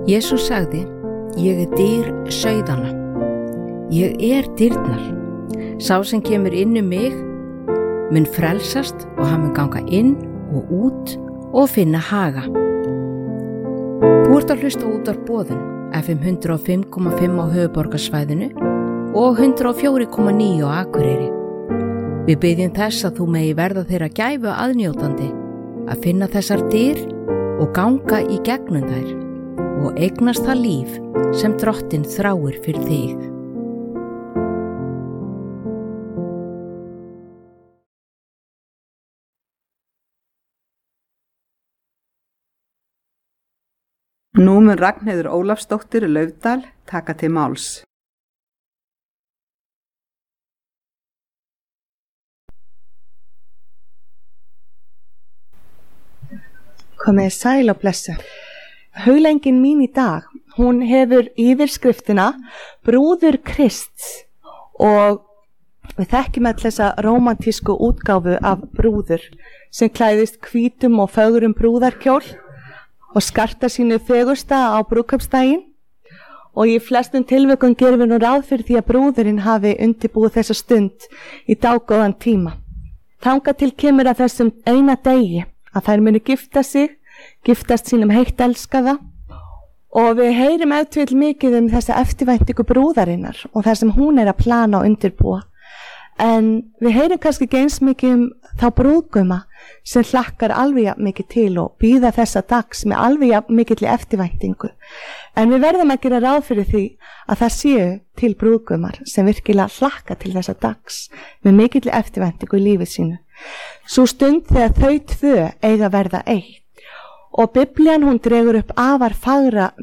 Jesús sagði, ég dyr sauðanna. Ég dyrnar. Sá sem kemur inn mig mun frelsast og hann mun ganga inn og út og finna haga. Þú ert að hlusta út af boðun FM 105,5 á höfuðborgarsvæðinu og 104,9 á Akureyri. Við biðjum þess að þú megi verða þeirra gæfu aðnjótandi að finna þessar dyr og ganga í gegnum þær og eignast það líf sem Drottinn þráir fyrir þig. Nú mun Ragnheiður Ólafsdóttir Laufdal taka til máls. Komið sæl og blessu. Hugleiðingin mín í dag, hún hefur yfirskriftina Brúður Krists og við þekkjum öll þessa rómantísku útgáfu af brúður sem klæðist hvítum og fögrum brúðarkjól og skarta sínu fegursta á brúðkaupsdaginn og í flestum tilvikum gerum við nú ráð fyrir því að brúðurinn hafi undirbúið þessa stund í dágóðan tíma. Þangað til kemur að þessum eina degi að þær muni giftast sínum heitt elskaða og við heyrum eftir mikið þessa eftirvæntingu brúðarinnar og það sem hún að plana og undirbúa. En við heyrum kannski ekki eins mikið þá brúðguma sem hlakkar alveg mikið til og bíða þessa dags með alveg mikið eftirvæntingu. En við verðum að gera ráð fyrir því að það séu til brúðgumar sem virkilega hlakka til þessa dags með mikið eftirvæntingu í lífið sínu. Sú stund þegar þau tvö eiga verða eitt. Og Biblían hún dregur upp afar fagra